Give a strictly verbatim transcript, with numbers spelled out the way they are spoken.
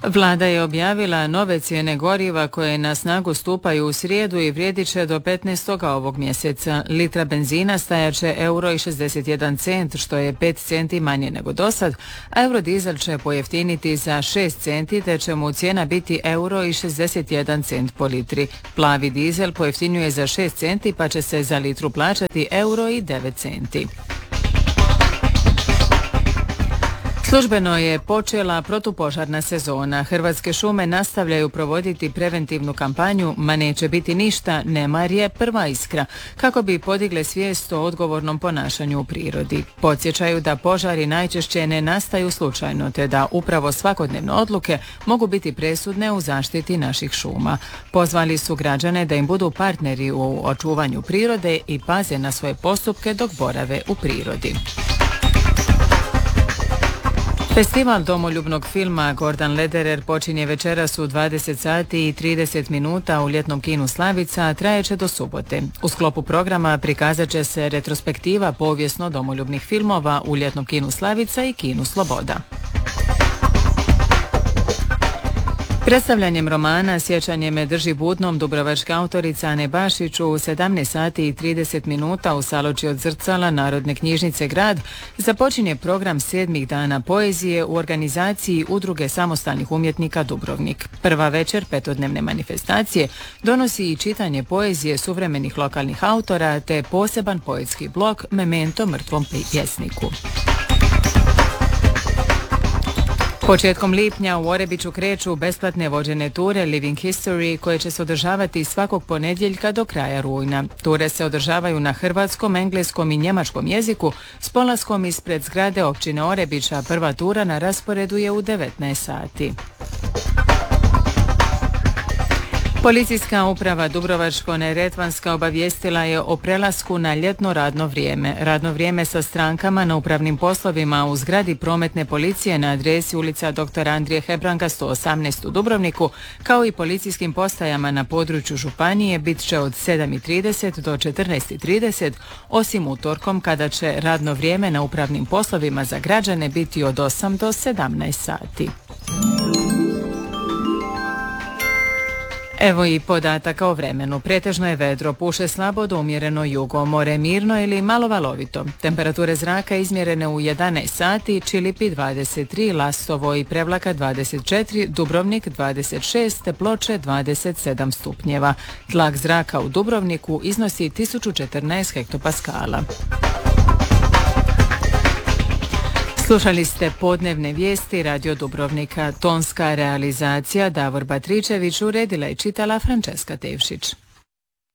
Vlada je objavila nove cijene goriva koje na snagu stupaju u srijedu i vrijedit će do petnaestog ovog mjeseca. Litra benzina stajat će euro i šezdeset jedan cent, što je pet centi manje nego dosad, a eurodizel će pojeftiniti za šest centi, te će mu cijena biti euro i šezdeset jedan cent po litri. Plavi dizel pojeftinjuje za šest centi, pa će se za litru plaćati euro i devet centi. Službeno je počela protupožarna sezona. Hrvatske šume nastavljaju provoditi preventivnu kampanju "Ma neće biti ništa, nemar je prva iskra", kako bi podigle svijest o odgovornom ponašanju u prirodi. Podsjećaju da požari najčešće ne nastaju slučajno, te da upravo svakodnevne odluke mogu biti presudne u zaštiti naših šuma. Pozvali su građane da im budu partneri u očuvanju prirode i paze na svoje postupke dok borave u prirodi. Festival domoljubnog filma Gordan Lederer počinje večeras u dvadeset sati i trideset minuta u ljetnom kinu Slavica, a trajeće do subote. U sklopu programa prikazat će se retrospektiva povijesno domoljubnih filmova u ljetnom kinu Slavica i kinu Sloboda. Predstavljanjem romana "Sjećanje me drži budnom" dubrovačka autorica Ane Bašić u sedamnaest sati i trideset minuta u saloči od Zrcala Narodne knjižnice Grad započinje program sedmih dana poezije u organizaciji Udruge samostalnih umjetnika Dubrovnik. Prva večer petodnevne manifestacije donosi i čitanje poezije suvremenih lokalnih autora te poseban poetski blok Memento mrtvom pjesniku. Početkom lipnja u Orebiću kreću besplatne vođene ture Living History koje će se održavati svakog ponedjeljka do kraja rujna. Ture se održavaju na hrvatskom, engleskom i njemačkom jeziku s polaskom ispred zgrade općine Orebića. Prva tura na rasporedu je u devetnaest sati. Policijska uprava Dubrovačko-neretvanska obavijestila je o prelasku na ljetno radno vrijeme. Radno vrijeme sa strankama na upravnim poslovima u zgradi prometne policije na adresi ulica doktora Andrije Hebranga sto osamnaest u Dubrovniku, kao i policijskim postajama na području županije, bit će od sedam i trideset do četrnaest i trideset, osim utorkom kada će radno vrijeme na upravnim poslovima za građane biti od osam do sedamnaest sati. Evo i podataka o vremenu. Pretežno je vedro, puše slabo do umjereno jugo, more mirno ili malo valovito. Temperature zraka izmjerene u jedanaest sati, Čilipi dvadeset tri, Lastovo i Prevlaka dvadeset četiri, Dubrovnik dvadeset šest, Ploče dvadeset sedam stupnjeva. Tlak zraka u Dubrovniku iznosi tisuću četrnaest hektopaskala. Slušali ste podnevne vijesti Radio Dubrovnika. Tonska realizacija Davor Batričević, uredila i čitala Frančeska Tevšić.